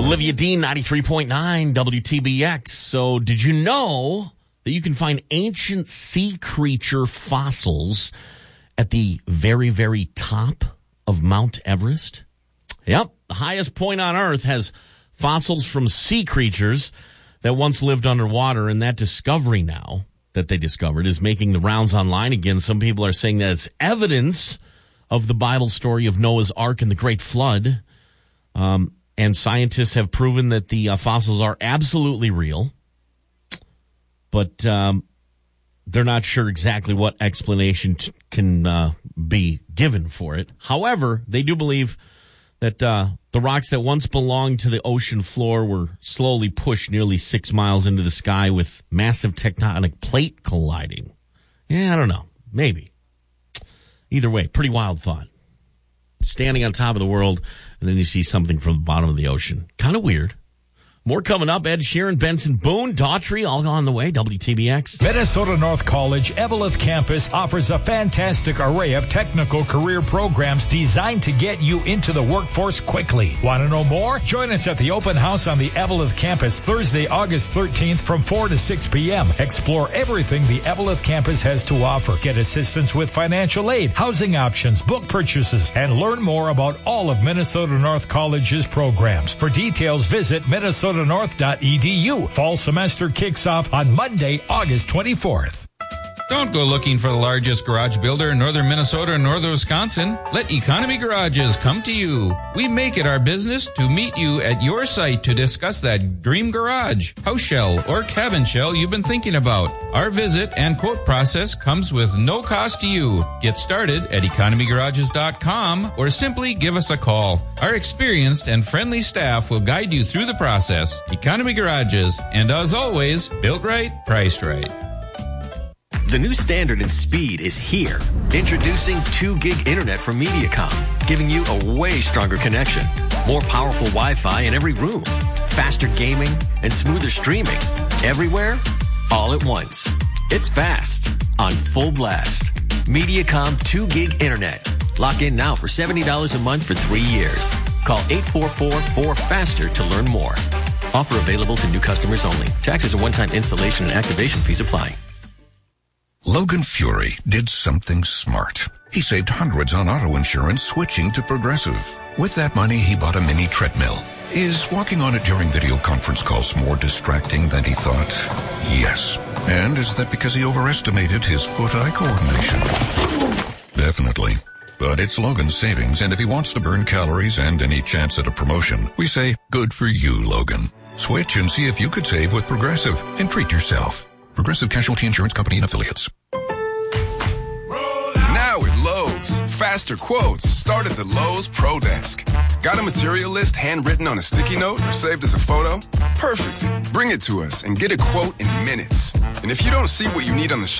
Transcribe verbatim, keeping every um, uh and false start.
Olivia Dean, ninety-three point nine W T B X. So did you know that you can find ancient sea creature fossils at the very, very top of Mount Everest? Yep, the highest point on Earth has fossils from sea creatures that once lived underwater, and that discovery now that they discovered is making the rounds online again. Some people are saying that it's evidence of the Bible story of Noah's Ark and the Great Flood. Um, and scientists have proven that the uh, fossils are absolutely real. But um, they're not sure exactly what explanation t- can uh, be given for it. However, they do believe that uh, the rocks that once belonged to the ocean floor were slowly pushed nearly six miles into the sky with massive tectonic plate colliding. Yeah, I don't know. Maybe. Either way, pretty wild thought. Standing on top of the world, and then you see something from the bottom of the ocean. Kind of weird. More coming up. Ed Sheeran, Benson Boone, Daughtry, all on the way. W T B X. Minnesota North College Eveleth Campus offers a fantastic array of technical career programs designed to get you into the workforce quickly. Want to know more? Join us at the open house on the Eveleth Campus Thursday, August thirteenth from four to six p.m. Explore everything the Eveleth Campus has to offer. Get assistance with financial aid, housing options, book purchases, and learn more about all of Minnesota North College's programs. For details, visit Minnesota North dot E D U. Fall semester kicks off on Monday, August twenty-fourth. Don't go looking for the largest garage builder in northern Minnesota or northern Wisconsin. Let Economy Garages come to you. We make it our business to meet you at your site to discuss that dream garage, house shell, or cabin shell you've been thinking about. Our visit and quote process comes with no cost to you. Get started at economy garages dot com or simply give us a call. Our experienced and friendly staff will guide you through the process. Economy Garages, and as always, built right, priced right. The new standard in speed is here. Introducing two gig internet from Mediacom, giving you a way stronger connection, more powerful Wi-Fi in every room, faster gaming, and smoother streaming. Everywhere, all at once. It's fast, on full blast. Mediacom two gig internet. Lock in now for seventy dollars a month for three years. Call eight four four, four FASTER to learn more. Offer available to new customers only. Taxes and one-time installation and activation fees apply. Logan Fury did something smart. He saved hundreds on auto insurance switching to Progressive. With that money, he bought a mini treadmill. Is walking on it during video conference calls more distracting than he thought? Yes. And is that because he overestimated his foot-eye coordination? Definitely. But it's Logan's savings, and if he wants to burn calories and any chance at a promotion, we say, good for you, Logan. Switch and see if you could save with Progressive and treat yourself. Progressive Casualty Insurance Company and Affiliates. Now at Lowe's, faster quotes start at the Lowe's Pro Desk. Got a material list handwritten on a sticky note or saved as a photo? Perfect. Bring it to us and get a quote in minutes. And if you don't see what you need on the